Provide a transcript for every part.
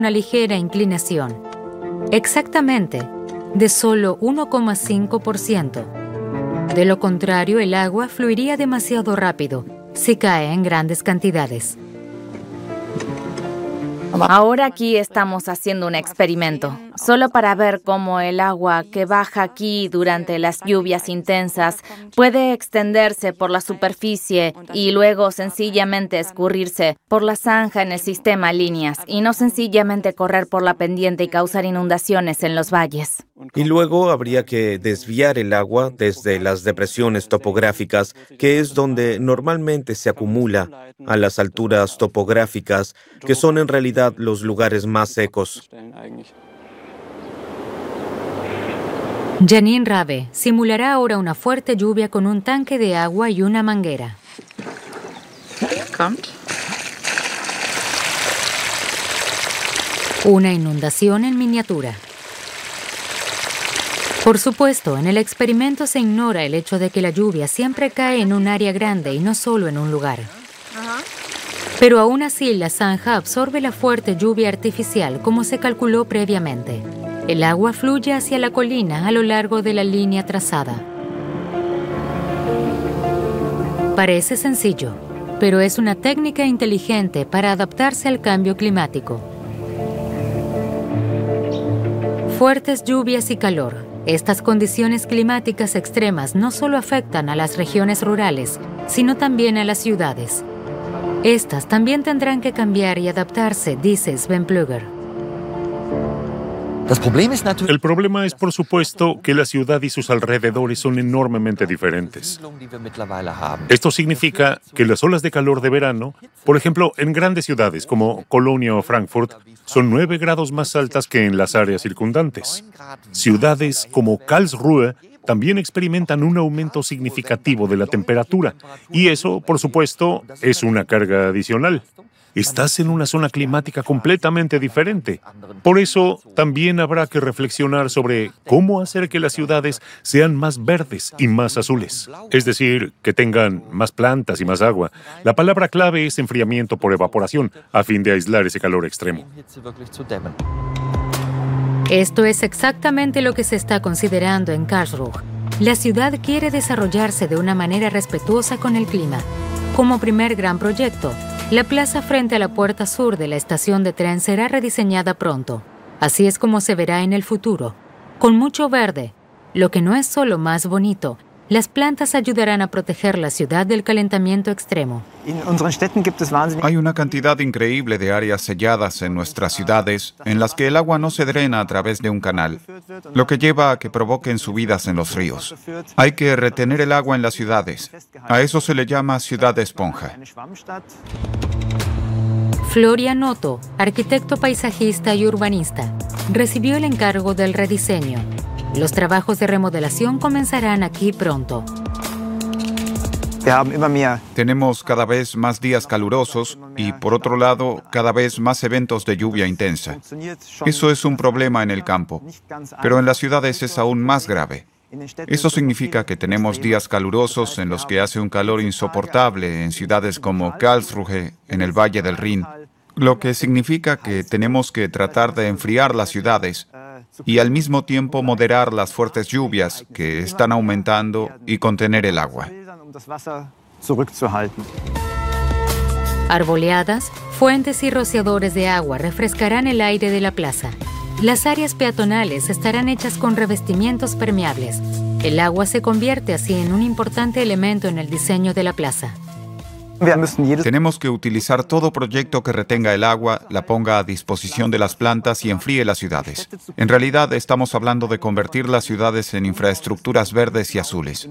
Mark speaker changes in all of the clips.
Speaker 1: una ligera inclinación. Exactamente, de solo 1,5%. De lo contrario, el agua fluiría demasiado rápido si cae en grandes cantidades.
Speaker 2: Ahora aquí estamos haciendo un experimento, solo para ver cómo el agua que baja aquí durante las lluvias intensas puede extenderse por la superficie y luego sencillamente escurrirse por la zanja en el sistema líneas y no sencillamente correr por la pendiente y causar inundaciones en los valles.
Speaker 3: Y luego habría que desviar el agua desde las depresiones topográficas, que es donde normalmente se acumula, a las alturas topográficas, que son en realidad los lugares más secos.
Speaker 1: Janine Rabe simulará ahora una fuerte lluvia con un tanque de agua y una manguera. Una inundación en miniatura. Por supuesto, en el experimento se ignora el hecho de que la lluvia siempre cae en un área grande y no solo en un lugar. Pero aún así, la zanja absorbe la fuerte lluvia artificial como se calculó previamente. El agua fluye hacia la colina a lo largo de la línea trazada. Parece sencillo, pero es una técnica inteligente para adaptarse al cambio climático. Fuertes lluvias y calor. Estas condiciones climáticas extremas no solo afectan a las regiones rurales, sino también a las ciudades. Estas también tendrán que cambiar y adaptarse, dice Sven Plugger.
Speaker 4: El problema es, por supuesto, que la ciudad y sus alrededores son enormemente diferentes. Esto significa que las olas de calor de verano, por ejemplo, en grandes ciudades como Colonia o Frankfurt, son 9 grados más altas que en las áreas circundantes. Ciudades como Karlsruhe también experimentan un aumento significativo de la temperatura, y eso, por supuesto, es una carga adicional. Estás en una zona climática completamente diferente. Por eso, también habrá que reflexionar sobre cómo hacer que las ciudades sean más verdes y más azules. Es decir, que tengan más plantas y más agua. La palabra clave es enfriamiento por evaporación, a fin de aislar ese calor extremo.
Speaker 1: Esto es exactamente lo que se está considerando en Karlsruhe. La ciudad quiere desarrollarse de una manera respetuosa con el clima. Como primer gran proyecto, la plaza frente a la puerta sur de la estación de tren será rediseñada pronto. Así es como se verá en el futuro, con mucho verde. Lo que no es solo más bonito, las plantas ayudarán a proteger la ciudad del calentamiento extremo.
Speaker 5: Hay una cantidad increíble de áreas selladas en nuestras ciudades en las que el agua no se drena a través de un canal, lo que lleva a que provoquen subidas en los ríos. Hay que retener el agua en las ciudades. A eso se le llama ciudad esponja.
Speaker 1: Florian Otto, arquitecto paisajista y urbanista, recibió el encargo del rediseño. Los trabajos de remodelación comenzarán aquí pronto.
Speaker 5: Tenemos cada vez más días calurosos y, por otro lado, cada vez más eventos de lluvia intensa. Eso es un problema en el campo, pero en las ciudades es aún más grave. Eso significa que tenemos días calurosos en los que hace un calor insoportable en ciudades como Karlsruhe, en el Valle del Rin, lo que significa que tenemos que tratar de enfriar las ciudades y al mismo tiempo moderar las fuertes lluvias que están aumentando y contener el agua.
Speaker 1: Arboleadas, fuentes y rociadores de agua refrescarán el aire de la plaza. Las áreas peatonales estarán hechas con revestimientos permeables. El agua se convierte así en un importante elemento en el diseño de la plaza.
Speaker 5: Tenemos que utilizar todo proyecto que retenga el agua, la ponga a disposición de las plantas y enfríe las ciudades. En realidad, estamos hablando de convertir las ciudades en infraestructuras verdes y azules.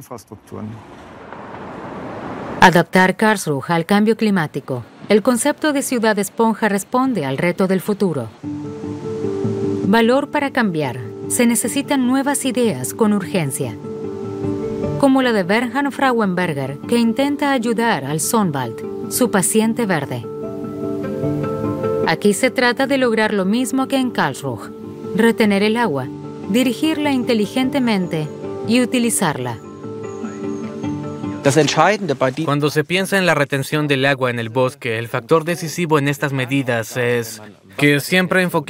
Speaker 1: Adaptar Karlsruhe al cambio climático. El concepto de ciudad esponja responde al reto del futuro. Valor para cambiar. Se necesitan nuevas ideas con urgencia. Como la de Bernhard Frauenberger, que intenta ayudar al Sonnenwald, su paciente verde. Aquí se trata de lograr lo mismo que en Karlsruhe: retener el agua, dirigirla inteligentemente y utilizarla.
Speaker 6: Cuando se piensa en la retención del agua en el bosque, el factor decisivo en estas medidas es que siempre enfoquemos